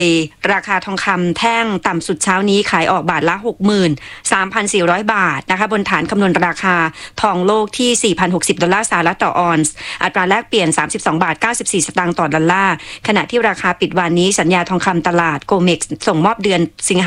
ราคาทองคำแท่งต่ำสุดเช้านี้ขายออกบาทละ 63,400 บาทนะคะบนฐานคำนวณราคาทองโลกที่ 4,060 ดอลลาร์สหรัฐต่อออนซ์อัตราแลกเปลี่ยน 32 บาท 94 สตางค์ต่อดอลลาร์ขณะที่ราคาปิดวันนี้สัญญาทองคำตลาดโกเม็กซ์ส่งมอบเดือนสิงหา